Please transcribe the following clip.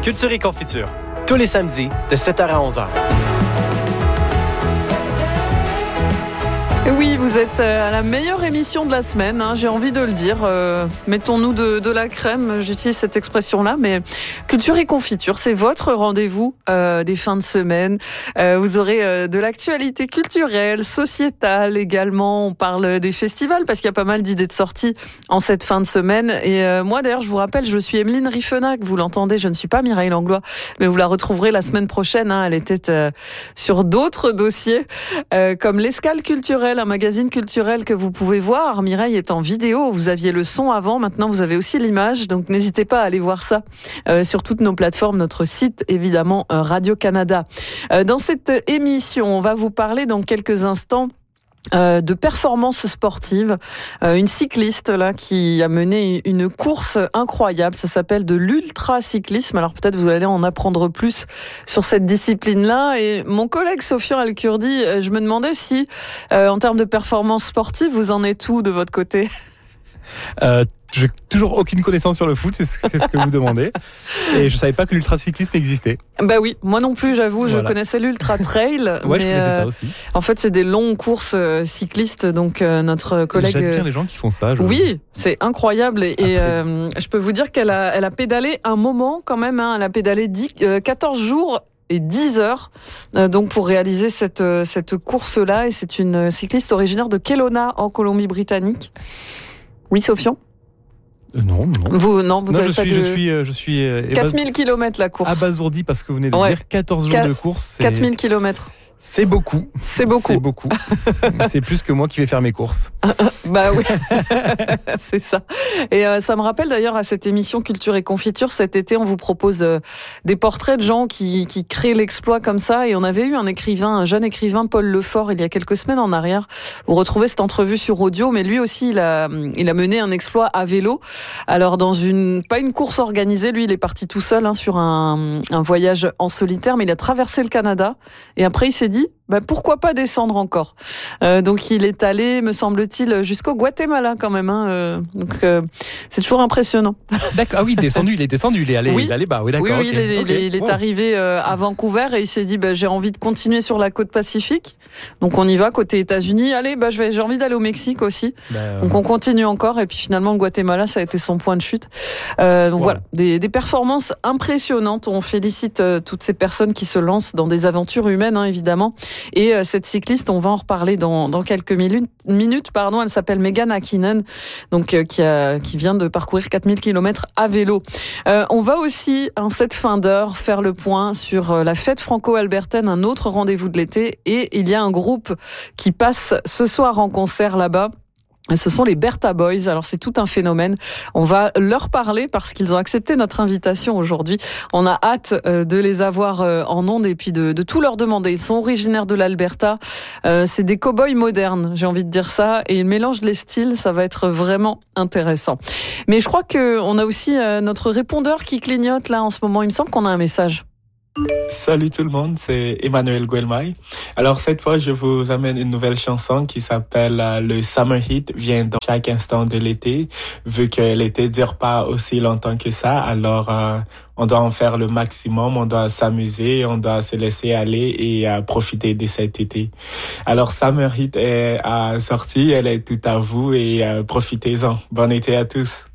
Culture et Confiture, tous les samedis de 7h à 11h. Oui, vous êtes à la meilleure émission de la semaine, hein, j'ai envie de le dire. Mettons-nous de la crème, j'utilise cette expression-là, mais Culture et Confiture, c'est votre rendez-vous des fins de semaine. Vous aurez de l'actualité culturelle, sociétale également. On parle des festivals parce qu'il y a pas mal d'idées de sortie en cette fin de semaine. Et moi, d'ailleurs, je vous rappelle, je suis Emeline Riffenac, vous l'entendez, je ne suis pas Mireille Langlois, mais vous la retrouverez la semaine prochaine. Hein, elle était sur d'autres dossiers, comme l'Escale culturelle, un magazine culturel que vous pouvez voir. Mireille est en vidéo, vous aviez le son avant, maintenant vous avez aussi l'image, donc n'hésitez pas à aller voir ça sur toutes nos plateformes, notre site évidemment Radio-Canada. Dans cette émission, on va vous parler dans quelques instants de performance sportive, une cycliste là qui a mené une course incroyable, ça s'appelle de l'ultra-cyclisme. Alors peut-être vous allez en apprendre plus sur cette discipline-là. Et mon collègue Sofian Al-Kurdi, je me demandais si en termes de performance sportive, vous en êtes où de votre côté? J'ai toujours aucune connaissance sur le foot, c'est ce que vous demandez. Et je savais pas que l'ultracyclisme existait. Bah oui, moi non plus, j'avoue, voilà. Je connaissais l'ultra trail. Ouais, je connaissais ça aussi. En fait, c'est des longues courses cyclistes, donc notre collègue. J'admire les gens qui font ça. Oui, c'est incroyable. Et je peux vous dire qu'elle a pédalé un moment quand même. Hein, elle a pédalé 14 jours. Et 10 heures donc pour réaliser cette course-là. Et c'est une cycliste originaire de Kelowna en Colombie-Britannique. Oui, Sofian? Non. Vous avez je suis 4000 km la course. Abasourdi parce que vous venez de dire 14 jours de course. 4000 km. C'est beaucoup. C'est beaucoup. C'est plus que moi qui vais faire mes courses. Bah oui, c'est ça. Et ça me rappelle d'ailleurs à cette émission Culture et Confiture, cet été, on vous propose des portraits de gens qui créent l'exploit comme ça. Et on avait eu un jeune écrivain, Paul Lefort, il y a quelques semaines en arrière. Vous retrouvez cette entrevue sur audio, mais lui aussi, il a mené un exploit à vélo. Alors pas une course organisée, lui, il est parti tout seul sur un voyage en solitaire, mais il a traversé le Canada. Et après, il s'est dit, pourquoi pas descendre encore. Donc il est allé, me semble-t-il, jusqu'au Guatemala quand même. Donc c'est toujours impressionnant. D'accord. Ah oui, il est descendu, il est allé bas. Oui, d'accord. Oui, il est arrivé à Vancouver et il s'est dit, j'ai envie de continuer sur la côte Pacifique. Donc on y va côté États-Unis. Allez, j'ai envie d'aller au Mexique aussi. Donc on continue encore et puis finalement le Guatemala, ça a été son point de chute. Voilà, des performances impressionnantes. On félicite toutes ces personnes qui se lancent dans des aventures humaines, évidemment. Et cette cycliste, on va en reparler dans quelques minutes. Elle s'appelle Megan Hakkinen, donc qui vient de parcourir 4000 km à vélo. On va aussi, en cette fin d'heure, faire le point sur la fête franco-albertaine, un autre rendez-vous de l'été. Et il y a un groupe qui passe ce soir en concert là-bas. Ce sont les Bertha Boys. Alors c'est tout un phénomène. On va leur parler parce qu'ils ont accepté notre invitation aujourd'hui. On a hâte de les avoir en ondes et puis de tout leur demander. Ils sont originaires de l'Alberta. C'est des cow-boys modernes, j'ai envie de dire ça. Et ils mélangent les styles, ça va être vraiment intéressant. Mais je crois qu'on a aussi notre répondeur qui clignote là en ce moment. Il me semble qu'on a un message. Salut tout le monde, c'est Emmanuel Guelmay. Alors cette fois, je vous amène une nouvelle chanson qui s'appelle le Summer Heat, vient dans chaque instant de l'été. Vu que l'été dure pas aussi longtemps que ça, alors on doit en faire le maximum, on doit s'amuser, on doit se laisser aller et profiter de cet été. Alors Summer Heat est sortie, elle est tout à vous et profitez-en. Bon été à tous.